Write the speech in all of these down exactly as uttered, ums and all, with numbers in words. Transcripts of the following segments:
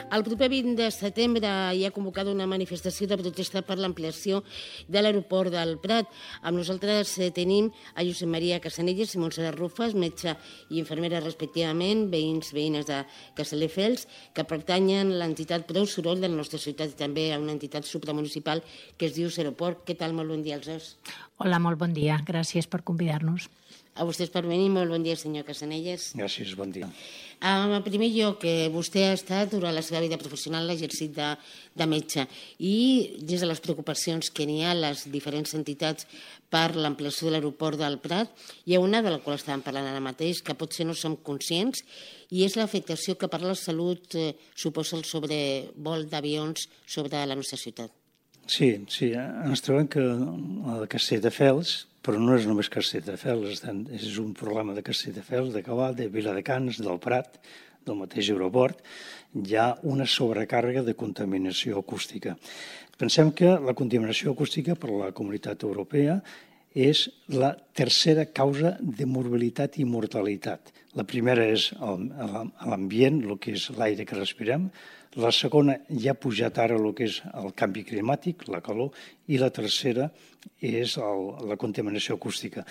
El proper vint de setembre hi ha convocada una manifestació de protesta per l'ampliació de l'aeroport del Prat. Amb nosaltres tenim a Josep Maria Casanelles i Montserrat Rufas, metge i infermera respectivament, veïns, veïnes de Castelldefels, que pertanyen a l'entitat Prou Soroll de la nostra ciutat i també a una entitat supramunicipal que es diu Seroport. Què tal? Molt bon dia als dos. Hola, molt bon dia. Gràcies per convidar-nos. A vostès per venir. Molt bon dia, senyor Casanelles. Gràcies, bon dia. En primer lloc, vostè ha estat durant la seva vida professional l'exercit de, de metge i des de les preocupacions que n'hi ha a les diferents entitats per l'ampliació de l'aeroport del Prat, hi ha una de la qual estàvem parlant ara mateix, que potser no som conscients, i és l'afectació que per la salut eh, suposa el sobrevol d'avions sobre la nostra ciutat. Sí, sí, ens trobem que a Castelldefels, però no és només Castelldefels, és un problema de Castelldefels, de Cabà, de Viladecans, del Prat, del mateix aeroport, hi ha una sobrecàrrega de contaminació acústica. Pensem que la contaminació acústica per la Comunitat Europea és la tercera causa de morbilitat i mortalitat. La primera és l'ambient, el que és l'aire que respirem. La segona ja ha pujat ara el que és el canvi climàtic, la calor, i la tercera és el, la contaminació acústica.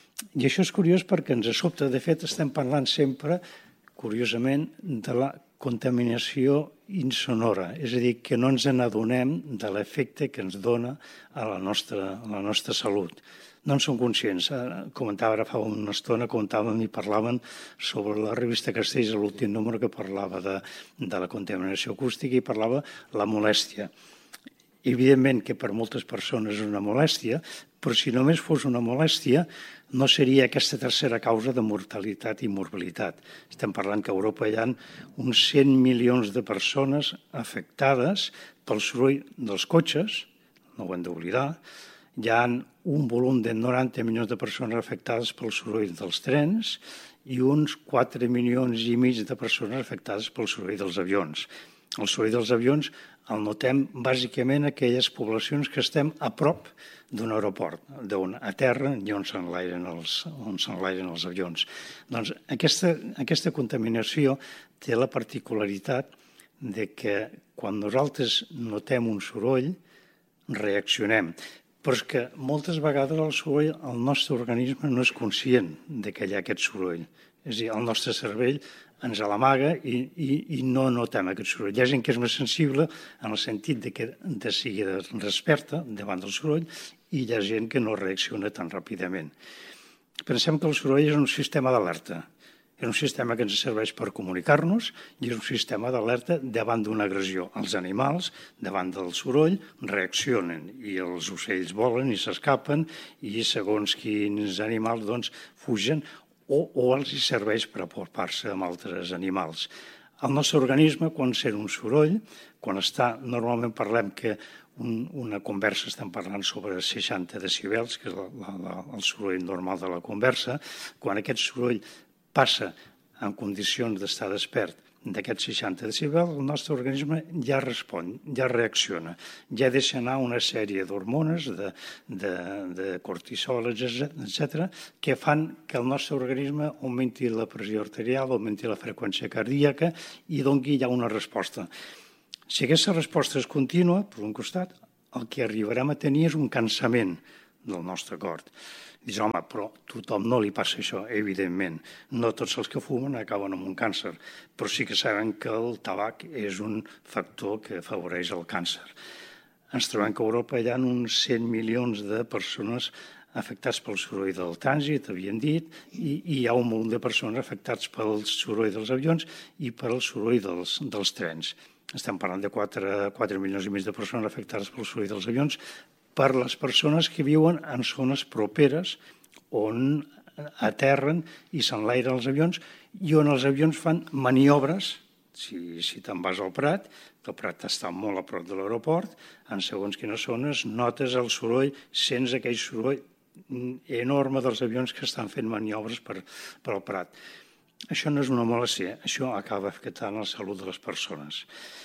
I això és curiós perquè ens sobta, de fet, estem parlant sempre, curiosament, de la contaminació insonora, és a dir, que no ens n'adonem de l'efecte que ens dona a la nostra, a la nostra salut. No en som conscients. Comentava ara fa una estona, comentàvem i parlaven sobre la revista Castells, l'últim número que parlava de, de la contaminació acústica i parlava la molèstia. Evidentment que per moltes persones és una molèstia, però si només fos una molèstia no seria aquesta tercera causa de mortalitat i morbilitat. Estem parlant que a Europa hi ha uns cent milions de persones afectades pel soroll dels cotxes, no ho hem d'oblidar. Hi ha un volum de noranta milions de persones afectades pel soroll dels trens i uns quatre milions i mig de persones afectades pel soroll dels avions. El soroll dels avions el notem bàsicament a aquelles poblacions que estem a prop d'un aeroport, d'on aterren i on s'enlairen els, on s'enlairen els avions. Doncs aquesta, aquesta contaminació té la particularitat de que quan nosaltres notem un soroll reaccionem. Però és que moltes vegades el soroll, el nostre organisme no és conscient de que hi ha aquest soroll. És a dir, el nostre cervell ens l'amaga i, i, i no notem aquest soroll. Hi ha gent que és més sensible en el sentit de que de seguida es desperta davant del soroll i hi ha gent que no reacciona tan ràpidament. Pensem que el soroll és un sistema d'alerta. És un sistema que ens serveix per comunicar-nos i és un sistema d'alerta davant d'una agressió. Els animals, davant del soroll, reaccionen i els ocells volen i s'escapen i segons quins animals doncs, fugen o, o els hi serveix per apropar-se amb altres animals. El nostre organisme, quan sent un soroll, quan està, normalment parlem que un, una conversa, estem parlant sobre seixanta decibels, que és la, la, el soroll normal de la conversa, quan aquest soroll passa en condicions d'estar despert d'aquests seixanta decibels, el nostre organisme ja respon, ja reacciona, ja deixa anar una sèrie d'hormones, de, de, de cortisol, etcètera, que fan que el nostre organisme augmenti la pressió arterial, augmenti la freqüència cardíaca i doni ja una resposta. Si aquesta resposta és contínua, per un costat, el que arribarem a tenir és un cansament del nostre cor. Dius, home, però a tothom no li passa això, evidentment. No tots els que fumen acaben amb un càncer, però sí que saben que el tabac és un factor que afavoreix el càncer. Ens trobem que a Europa hi ha uns cent milions de persones afectats pel soroll del trànsit, havíem dit, i, i hi ha un munt de persones afectats pel soroll dels avions i pel soroll dels, dels trens. Estem parlant de quatre milions i mig de persones afectades pel soroll dels avions, per les persones que viuen en zones properes on aterren i s'enlairen els avions i on els avions fan maniobres, si, si te'n vas al Prat, que el Prat està molt a prop de l'aeroport, en segons quines zones notes el soroll, sents aquell soroll enorme dels avions que estan fent maniobres per, per al Prat. Això no és una molèstia, això acaba afectant la salut de les persones.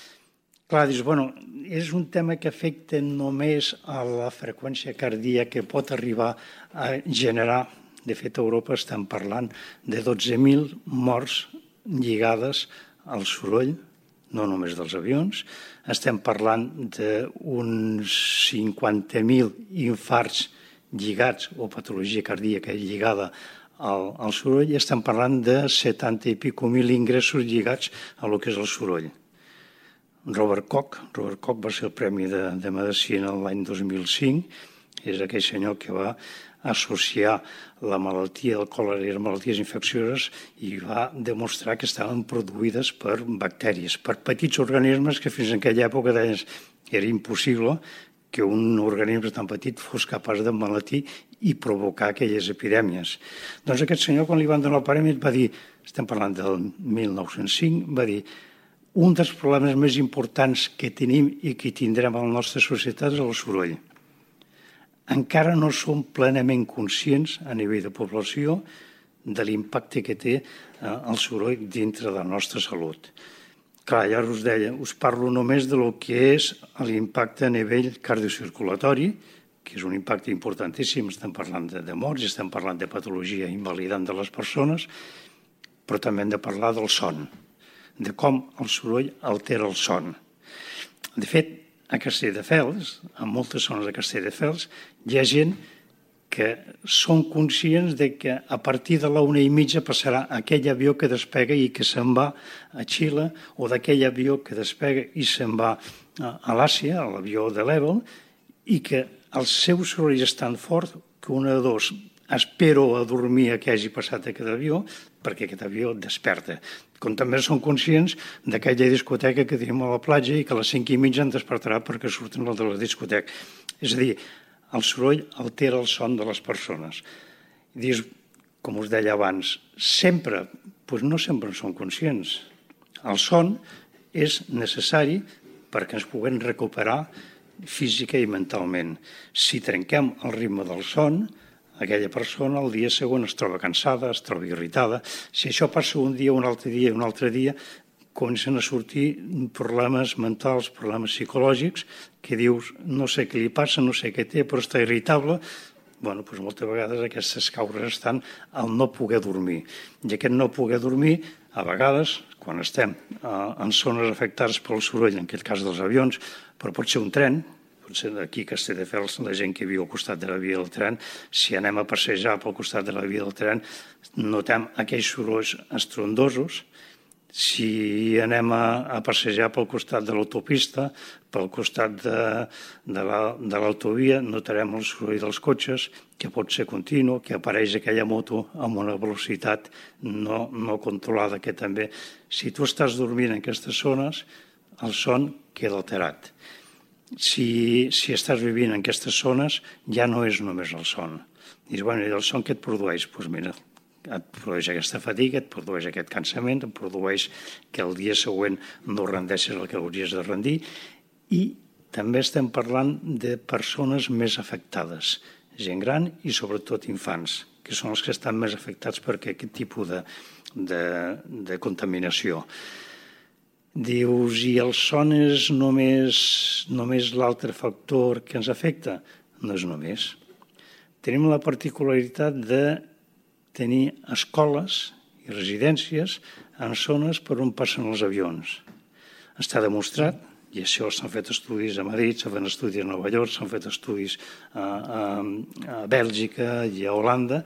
Clar, dius, bueno, és un tema que afecta només a la freqüència cardíaca que pot arribar a generar, de fet a Europa estem parlant de dotze mil morts lligades al soroll no només dels avions. Estem parlant d'uns cinquanta mil infarts lligats, o patologia cardíaca lligada al, al soroll, i estem parlant de setanta i pico mil ingressos lligats a lo que és el soroll. Robert Koch, Robert Koch va ser el Premi de, de Medicina l'any dos mil cinc, és aquell senyor que va associar la malaltia del còlera i les malalties infeccioses i va demostrar que estaven produïdes per bactèries, per petits organismes que fins en aquella època deien que era impossible que un organisme tan petit fos capaç d'emmalatir i provocar aquelles epidèmies. Doncs aquest senyor, quan li van donar el premi, va dir, estem parlant del mil nou-cents cinc, va dir un dels problemes més importants que tenim i que tindrem a la nostra societat és el soroll. Encara no som plenament conscients a nivell de població de l'impacte que té el soroll dintre de la nostra salut. Clar, ja us deia, us parlo només de lo que és l'impacte a nivell cardiocirculatori, que és un impacte importantíssim, estem parlant de, de morts, estem parlant de patologia invalidant de les persones, però també hem de parlar del son, de com el soroll altera el son. De fet, a Castelldefels, a moltes zones de Castelldefels, hi ha gent que són conscients de que a partir de la una i mitja passarà aquell avió que despega i que se'n va a Xile, o d'aquell avió que despega i se'n va a l'Àsia, a l'avió de l'Ebel, i que el seu soroll és tan fort que una de dos espero a dormir a que hagi passat aquest avió, perquè aquest avió desperta. Com també són conscients d'aquella discoteca que tenim a la platja i que a les cinc i mitja en despertarà perquè surten el de la discoteca. És a dir, el soroll altera el son de les persones. I dius, com us deia abans, sempre, doncs no sempre en som conscients. El son és necessari perquè ens puguem recuperar física i mentalment. Si trenquem el ritme del son, aquella persona el dia següent es troba cansada, es troba irritada. Si això passa un dia, un altre dia, un altre dia, comencen a sortir problemes mentals, problemes psicològics, que dius, no sé què li passa, no sé què té, però està irritable. Bé, doncs moltes vegades aquestes causes estan al no poder dormir. I aquest no poder dormir, a vegades, quan estem en zones afectades pel soroll, en aquest cas dels avions, però pot ser un tren, potser d'aquí a Castelldefels, la gent que viu al costat de la via del tren, si anem a passejar pel costat de la via del tren, notem aquells sorolls estrondosos. Si anem a, a passejar pel costat de l'autopista, pel costat de, de l'autovia, la, notarem el soroll dels cotxes, que pot ser continu, que apareix aquella moto amb una velocitat no, no controlada, que també, si tu estàs dormint en aquestes zones, el son queda alterat. Si, si estàs vivint en aquestes zones, ja no és només el son. Dius, bueno, i el son què et produeix? Doncs mira, et produeix aquesta fatiga, et produeix aquest cansament, et produeix que el dia següent no rendeixes el que hauries de rendir, i també estem parlant de persones més afectades, gent gran i sobretot infants, que són els que estan més afectats per aquest tipus de, de, de contaminació. Dius, i el son és només, només l'altre factor que ens afecta? No és només. Tenim la particularitat de tenir escoles i residències en zones per on passen els avions. Està demostrat, i això s'han fet estudis a Madrid, s'han fet estudis a Nova York, s'han fet estudis a, a, a Bèlgica i a Holanda,